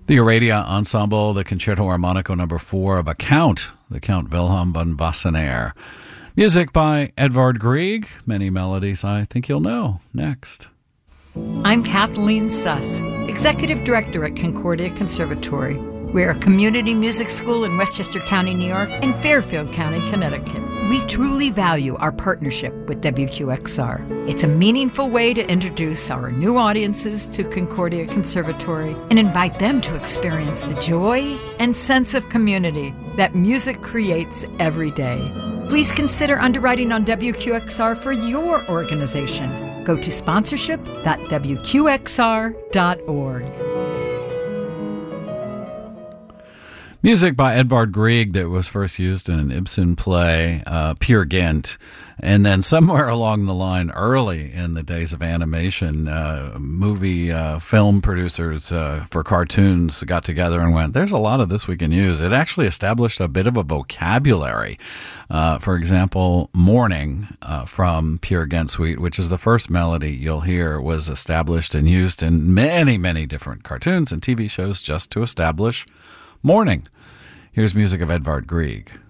The Aradia Ensemble, the Concerto Armonico No. 4 of the Count Wilhelm von Bassenaer. Music by Edvard Grieg. Many melodies I think you'll know. Next. I'm Kathleen Suss, Executive Director at Concordia Conservatory. We're a community music school in Westchester County, New York, and Fairfield County, Connecticut. We truly value our partnership with WQXR. It's a meaningful way to introduce our new audiences to Concordia Conservatory and invite them to experience the joy and sense of community that music creates every day. Please consider underwriting on WQXR for your organization. Go to sponsorship.wqxr.org. Music by Edvard Grieg that was first used in an Ibsen play, Peer Gynt. And then somewhere along the line, early in the days of animation, film producers for cartoons got together and went, there's a lot of this we can use. It actually established a bit of a vocabulary. For example, Morning from Peer Gynt Suite, which is the first melody you'll hear, was established and used in many, many different cartoons and TV shows just to establish morning. Here's music of Edvard Grieg.